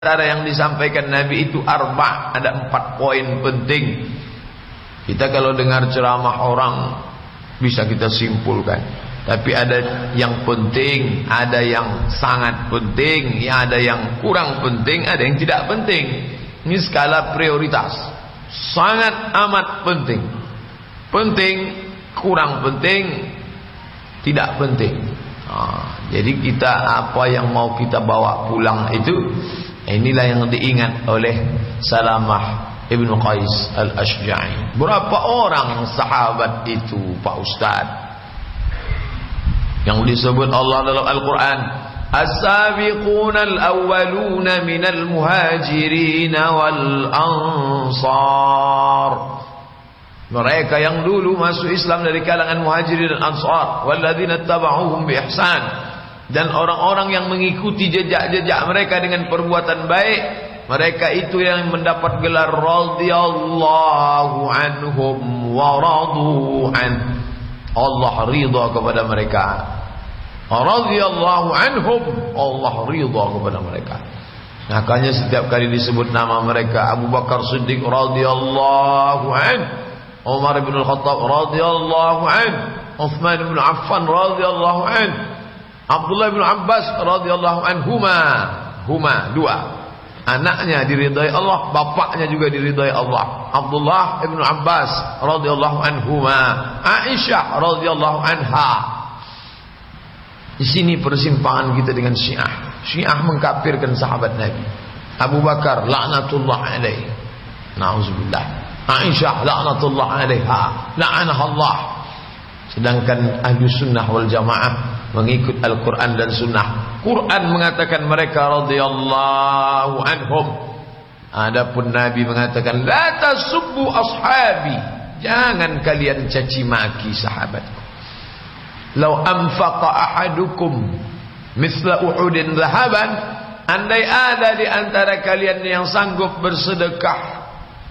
antara yang disampaikan Nabi itu ada 4 poin penting. Kita kalau dengar ceramah orang bisa kita simpulkan, tapi ada yang penting, ada yang sangat penting, ya ada yang kurang penting, ada yang tidak penting. Ini skala prioritas. Sangat amat penting, penting, kurang penting, tidak penting. Jadi kita apa yang mau kita bawa pulang itu, inilah yang diingat oleh Salamah Ibnu Qais Al-Ashja'i. Berapa orang sahabat itu Pak Ustaz yang disebut Allah dalam Al-Quran, as-sabiquna al-awwaluna minal muhajirin wal ansar, mereka yang dulu masuk Islam dari kalangan muhajirin dan ansar, walladzina taba'uhum bi ihsan, dan orang-orang yang mengikuti jejak-jejak mereka dengan perbuatan baik, mereka itu yang mendapat gelar radhiyallahu anhum wa radu an. Allah ridha kepada mereka. Radhiyallahu anhum, Allah ridha kepada mereka. Makanya setiap kali disebut nama mereka, Abu Bakar Siddiq radhiyallahu an, Umar bin Al-Khattab radhiyallahu an, Uthman bin Affan radhiyallahu an, Abdullah bin Abbas radhiyallahu anhuma, dua. Anaknya diridai Allah, bapaknya juga diridai Allah. Abdullah bin Abbas radhiyallahu anhuma, Aisyah radhiyallahu anha. Di sini persimpangan kita dengan Syiah. Syiah mengkafirkan sahabat Nabi. Abu Bakar laknatullah alaihi, na'udzubillah. Aisyah laknatullah alaiha, la'anaha Allah. Sedangkan ahli sunnah wal jamaah mengikut Al-Quran dan sunnah. Quran mengatakan mereka radhiyallahu anhum. Adapun Nabi mengatakan la tasubbu ashabi, jangan kalian caci maki sahabatku. Lau anfaqa ahadukum mithla Uhudin dhahaban, andai ada di antara kalian yang sanggup bersedekah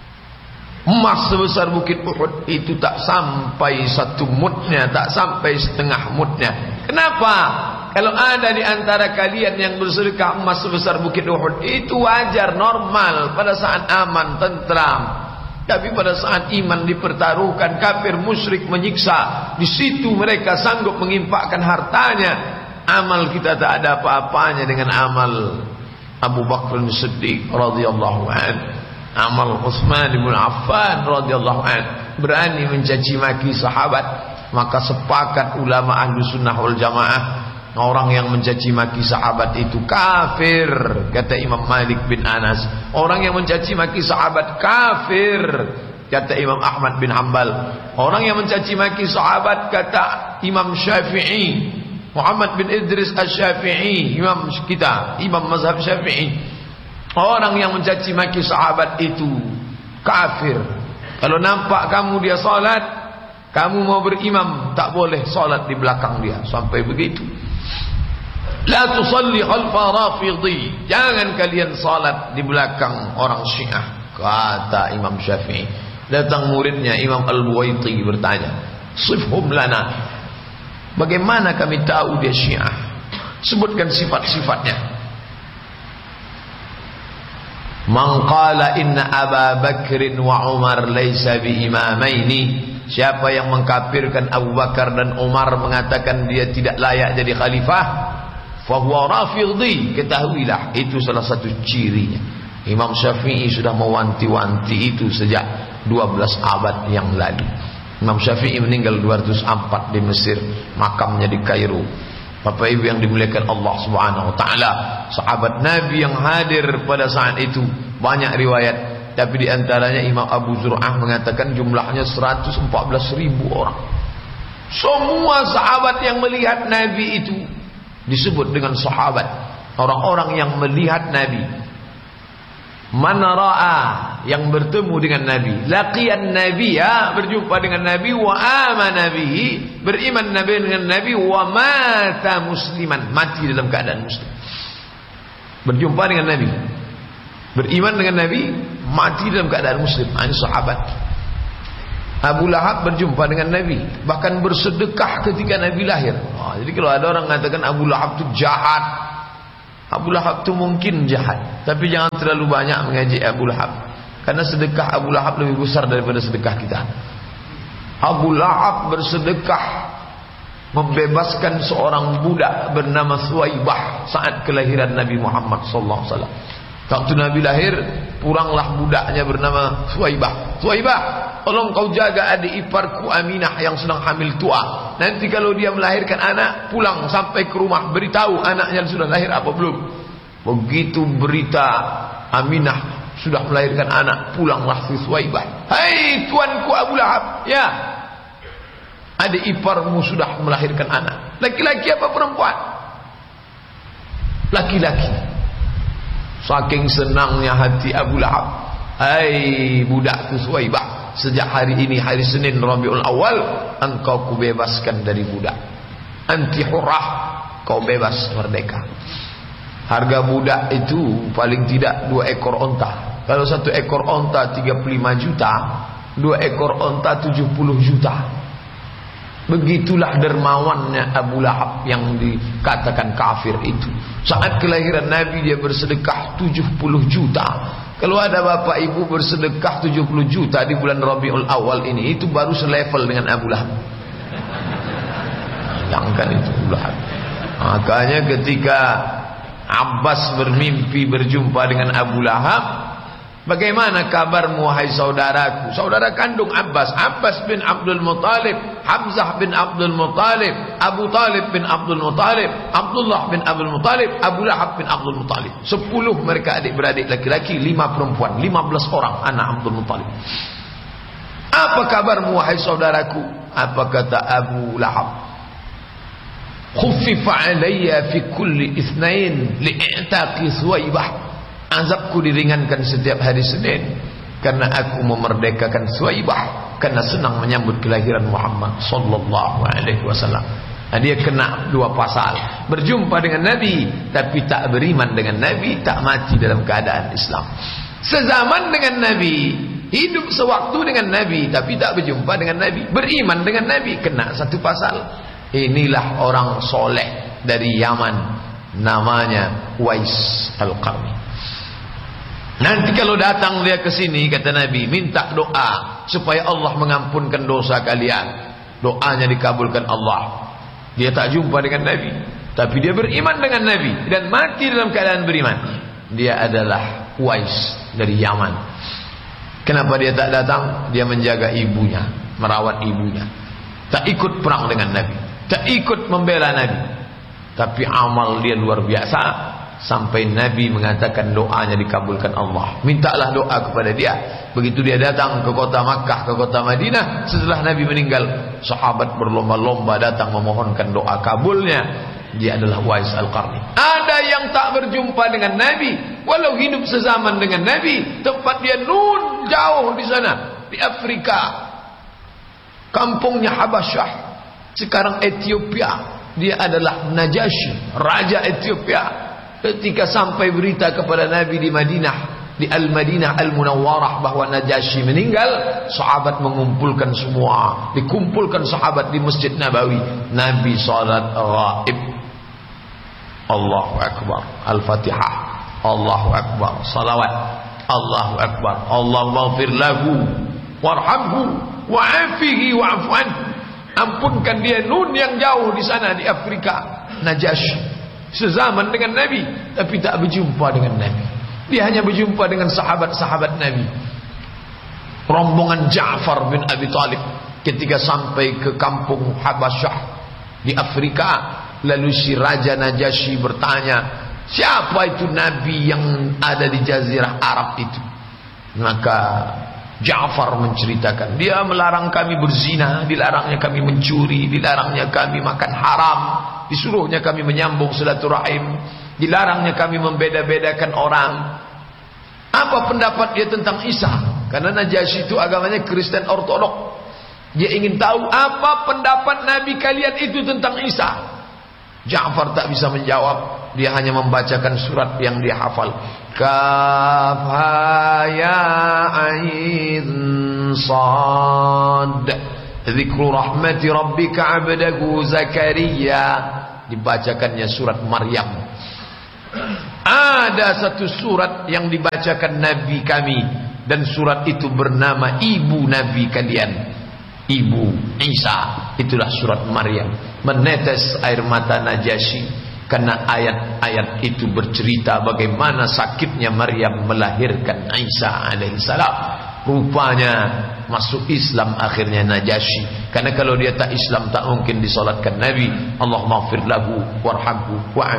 emas sebesar bukit Uhud, itu tak sampai 1 mudnya, tak sampai setengah mudnya. Kenapa? Kalau ada di antara kalian yang bersedekah emas sebesar bukit Uhud, itu wajar, normal pada saat aman, tentram. Tapi pada saat iman dipertaruhkan, kafir musyrik menyiksa, di situ mereka sanggup mengimpakkan hartanya. Amal kita tak ada apa-apanya dengan amal Abu Bakar Siddiq radhiyallahu anhu, amal Utsman bin Affan radhiyallahu anhu. Berani mencaci maki sahabat. Maka sepakat ulama ahlu sunnah wal jamaah, orang yang mencaci maki sahabat itu kafir, kata Imam Malik bin Anas. Orang yang mencaci maki sahabat kafir, kata Imam Ahmad bin Hanbal. Orang yang mencaci maki sahabat, kata Imam Syafi'i, Muhammad bin Idris Asy-Syafi'i, imam kita, imam mazhab Syafi'i. Orang yang mencaci maki sahabat itu kafir. Kalau nampak kamu dia salat, kamu mau berimam, tak boleh salat di belakang dia. Sampai begitu. La tusalli khalfa rafidhi, jangan kalian salat di belakang orang Syiah, kata Imam Syafi'i. Datang muridnya Imam Al-Buwaiti bertanya, sifhum lana, bagaimana kami tahu dia Syiah? Sebutkan sifat-sifatnya. Man qala inna Aba Bakrin wa Umar laysa bi imamaini, siapa yang mengkafirkan Abu Bakar dan Umar, mengatakan dia tidak layak jadi khalifah, fahuwa rafidhi, ketahuilah itu salah satu cirinya. Imam Syafi'i sudah mewanti-wanti itu sejak 12 abad yang lalu. Imam Syafi'i meninggal 204 di Mesir, makamnya di Kairo. Bapak Ibu yang dimuliakan Allah Subhanahu wa taala, sahabat Nabi yang hadir pada saat itu banyak riwayat, tapi di antaranya Imam Abu Zur'ah mengatakan jumlahnya 114.000 orang. Semua sahabat yang melihat Nabi itu disebut dengan sahabat, orang-orang yang melihat Nabi. Man ra'a, yang bertemu dengan Nabi, laqiyan nabiyya, berjumpa dengan Nabi, wa amana bihi, beriman Nabi dengan Nabi, wa mata musliman, mati dalam keadaan muslim. Berjumpa dengan Nabi, beriman dengan Nabi, mati dalam keadaan muslim. Ini sahabat. Abu Lahab berjumpa dengan Nabi, bahkan bersedekah ketika Nabi lahir. Jadi kalau ada orang mengatakan Abu Lahab itu jahat, Abu Lahab itu mungkin jahat, tapi jangan terlalu banyak mengaji Abu Lahab, karena sedekah Abu Lahab lebih besar daripada sedekah kita. Abu Lahab bersedekah membebaskan seorang budak bernama Suwaibah saat kelahiran Nabi Muhammad sallallahu alaihi wasallam. Waktu Nabi lahir, pulanglah budaknya bernama Suwaibah. Suwaibah, tolong kau jaga adik iparku Aminah yang sedang hamil tua. Nanti kalau dia melahirkan anak, pulang sampai ke rumah, beritahu anaknya sudah lahir apa belum. Begitu berita Aminah sudah melahirkan anak, pulanglah si Suwaibah. Hai tuanku Abu Lahab, ya, adik iparmu sudah melahirkan anak. Laki-laki apa perempuan? Laki-laki. Saking senangnya hati Abu Lahab. Hai budakku Suwaibah, sejak hari ini, hari Senin Rabiul Awal, engkau kubebaskan dari budak. Anti hurrah, kau bebas, merdeka. Harga budak itu paling tidak 2 ekor onta. Kalau 1 ekor onta 35 juta, 2 ekor onta 70 juta. Begitulah dermawannya Abu Lahab yang dikatakan kafir itu. Saat kelahiran Nabi dia bersedekah 70 juta. Kalau ada bapak ibu bersedekah 70 juta di bulan Rabiul Awal ini, itu baru selevel dengan Abu Lahab. Bayangkan itu Abu Lahab. Makanya ketika Abbas bermimpi berjumpa dengan Abu Lahab, bagaimana kabarmu wahai saudaraku? Saudara kandung Abbas, Abbas bin Abdul Muttalib, Hamzah bin Abdul Muttalib, Abu Talib bin Abdul Muttalib, Abdullah bin Abdul Muttalib, Abu Lahab bin Abdul Muttalib. 10 mereka adik-beradik laki-laki, 5 perempuan, 15 orang anak Abdul Muttalib. Apa kabarmu wahai saudaraku? Apa kata Abu Lahab? Khuffifa alayya fi kulli itsnain li'taqi Suwaibah. Azabku diringankan setiap hari Senin karena aku memerdekakan Suwaibah, karena senang menyambut kelahiran Muhammad sallallahu alaihi wasallam. Dia kena 2 pasal. Berjumpa dengan Nabi tapi tak beriman dengan Nabi, tak mati dalam keadaan Islam. Sezaman dengan Nabi, hidup sewaktu dengan Nabi tapi tak berjumpa dengan Nabi. Beriman dengan Nabi, kena 1 pasal. Inilah orang soleh dari Yaman, namanya Uwais Al-Qarni. Nanti kalau datang dia ke sini, kata Nabi, minta doa supaya Allah mengampunkan dosa kalian. Doanya dikabulkan Allah. Dia tak jumpa dengan Nabi, tapi dia beriman dengan Nabi dan mati dalam keadaan beriman. Dia adalah Uwais dari Yaman. Kenapa dia tak datang? Dia menjaga ibunya, merawat ibunya. Tak ikut perang dengan Nabi, tak ikut membela Nabi. Tapi amal dia luar biasa. Sampai Nabi mengatakan doanya dikabulkan Allah. Mintalah doa kepada dia. Begitu dia datang ke kota Makkah, ke kota Madinah, setelah Nabi meninggal, sahabat berlomba-lomba datang memohonkan doa kabulnya. Dia adalah Uwais Al-Qarni. Ada yang tak berjumpa dengan Nabi, walau hidup sezaman dengan Nabi. Tempat dia nun jauh di sana, di Afrika, kampungnya Habasyah, sekarang Ethiopia. Dia adalah Najasyi, raja Ethiopia. Ketika sampai berita kepada Nabi di Madinah, di Al-Madinah Al-Munawwarah, bahwa Najasyi meninggal, sahabat mengumpulkan semua, dikumpulkan sahabat di Masjid Nabawi. Nabi salat ghaib. Allahu Akbar, Al-Fatihah, Allahu Akbar, salawat, Allahu Akbar, Allahumma ighfir lahu warhamhu wa'afihi wa'fu anhu. Ampunkan dia, nun yang jauh di sana di Afrika. Najasyi sezaman dengan Nabi tapi tak berjumpa dengan Nabi. Dia hanya berjumpa dengan sahabat-sahabat Nabi. Rombongan Ja'far bin Abi Talib ketika sampai ke kampung Habasyah di Afrika, lalu si Raja Najasyi bertanya, siapa itu Nabi yang ada di Jazirah Arab itu? Maka Ja'far menceritakan, dia melarang kami berzina, dilarangnya kami mencuri, dilarangnya kami makan haram, disuruhnya kami menyambung silaturahim, dilarangnya kami membeda-bedakan orang. Apa pendapat dia tentang Isa? Karena Najasyi itu agamanya Kristen Ortodok. Dia ingin tahu apa pendapat Nabi kalian itu tentang Isa. Ja'far tak bisa menjawab. Dia hanya membacakan surat yang dia hafal. Kaf ha ya ain sad. Dzikru rahmati rabbika 'abdahu Zakaria. Dibacakannya surat Maryam. Ada satu surat yang dibacakan Nabi kami, dan surat itu bernama ibu Nabi kalian, Ibu Isa. Itulah surat Maryam. Menetes air mata Najasyi karena ayat-ayat itu bercerita bagaimana sakitnya Maryam melahirkan Isa alaihissalam. Rupanya masuk Islam akhirnya Najasyi, karena kalau dia tak Islam tak mungkin disolatkan Nabi. Allahumma ighfir lahu warhamhu wa